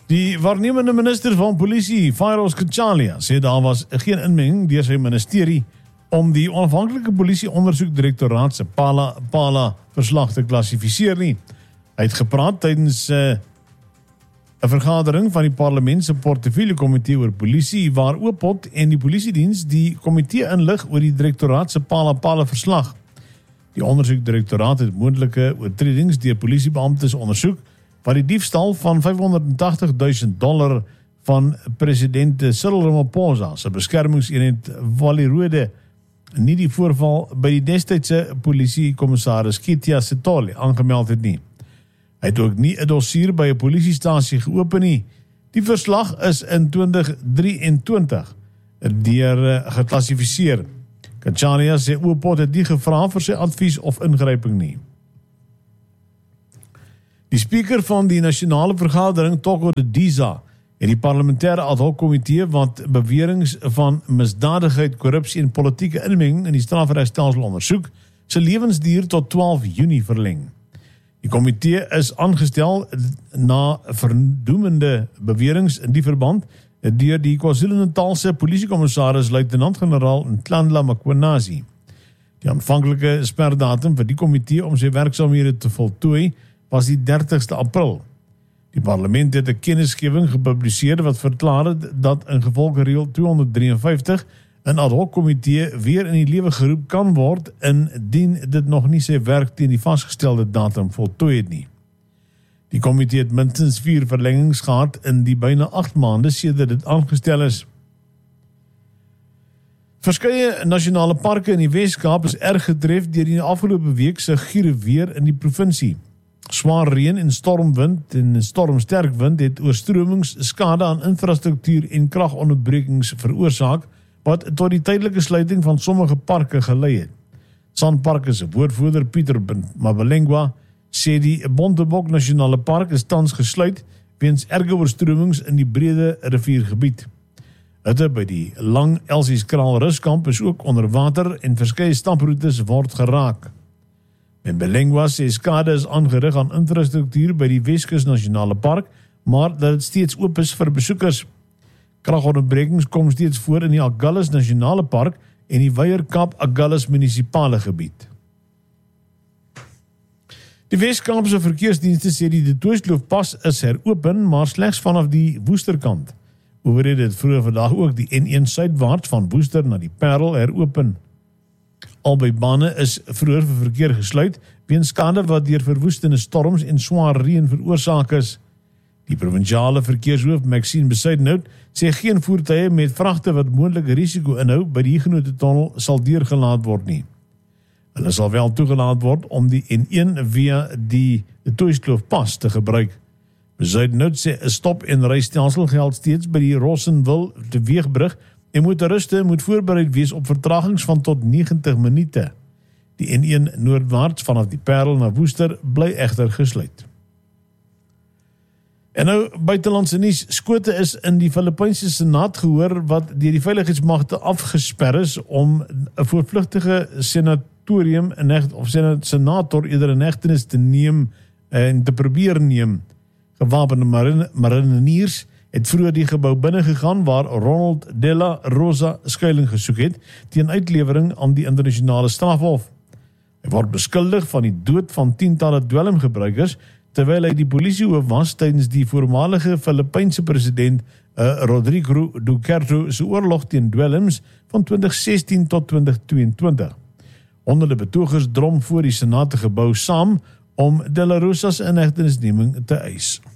Die waarnemende minister van polisie, Fyros Kachalia, sê daar was geen inmenging deur sy ministerie om die onafhanklike polisie ondersoekdirektoraat se Pala verslag te klassifiseer nie. Hy het gepraat tydens 'n vergadering van die parlement se portefeuljekomitee oor polisie waar Oopot en die polisiediens die komitee inlig oor die direktoraat se Pala verslag. Die ondersoekdirektoraat het moontlike oortredings deur polisiebeamptes ondersoek wat die diefstal van $580,000 van president Cyril Ramaphosa se beskermingseenheid Walirode nie die voorval by die destydse polisiekommissaris Ketia Setole aangemeld het nie. Hy het ook nie 'n dossier by 'n polisiestasie geopen nie. Die verslag is in 2023 deur geklassifiseer. Kachalia sê Oopot het nie gevra vir sy advies of ingryping nie. Die spreker van die nasionale vergadering, Toko Didiza, en die parlementêre ad hoc komitee wat beweringe van misdadigheid, korrupsie en politieke inmenging in die strafregstelsel ondersoek, se lewensduur tot 12 Junie verleng. Die komitee is aangestel na verdoemende beweringe in die verband deur die KwaZulu-Natalse polisiekommissaris luitenant-generaal Nhlanhla Mkhwanazi. Die aanvanklike sperdatum vir die komitee om sy werksaamhede te voltooi was die 30ste April. Die parlement het 'n kennisgewing gepubliseer wat verklaar het dat ingevolge reël 253 'n ad hoc komitee weer in die lewe geroep kan word indien dit nog nie sy werk teen die vasgestelde datum voltooi het nie. Die komitee het minstens 4 verlengings gehad in die byna 8 maande sedert dit aangestel is. Verskeie nasionale parke in die Wes-Kaap is erg getref deur die afgelope week se giere weer in die provinsie. Swaar reën en stormwind en stormsterk wind het oorstromings, skade aan infrastruktuur en kragonderbrekings veroorsaak wat tot die tydelike sluiting van sommige parke gelei het. Sanpark se woordvoerder Pieter Mabelengwa sê die Bontebok Nasionale Park is tans gesluit weens erge oorstromings in die Brede riviergebied. Hitte by die Lang Elsieskraal ruskamp is ook onder water en verskeie stamproetes word geraak. En Belengwa sê skade is aangerig aan infrastruktuur by die Weskus Nasionale Park, maar dat dit steeds oop is vir besoekers. Kragonderbrekings kom steeds voor in die Agulhas Nasionale Park en die Weier-Kaap Agulhas munisipale gebied. Die Wes-Kaapse verkeersdienste sê die De Toitsloofpas is heropen, maar slegs vanaf die Woesterkant. Owerhede het vroeër vandag ook die N1 suidwaarts van Woester na die Parel heropen. Albei bane is vroeër vir verkeer gesluit weens skade wat deur verwoestende storms en swaar reën veroorsaak is. Die provinsiale verkeershoof Maxine Besuidenhout sê geen voertuie met vragte wat moontlike risiko inhou by die Huguenot tunnel sal deurgelaat word nie. Hulle sal wel toegelaat word om die N1 via die De Toitsloofpas te gebruik. Besuidenhout sê 'n stop en rystelsel geld steeds by die Rossenwil te Weegbrug en motoriste moet voorbereid wees op vertragings van tot 90 minute. Die N1 noordwaarts vanaf die Parel na Woester bly egter gesluit. En nou buitelandse nuus, skote is in die Filipynse Senaat gehoor wat deur die veiligheidsmagte afgesper is om 'n voorvlugtige senator eerder in hegtenis te neem en te probeer neem. Gewapende mariniers het vroeër die gebou binne gegaan waar Ronald De La Rosa skuiling gesoek het teen uitlewering aan die internasionale strafhof. Hy word beskuldig van die dood van tientalle dwelmgebruikers terwyl hy die polisiehoof was tydens die voormalige Filipynse president Rodrigo Duterte se oorlog teen dwelms van 2016 tot 2022. Honderde betogers drom voor die Senaat gebou saam om De La Rosa se inhegtenisneming te eis.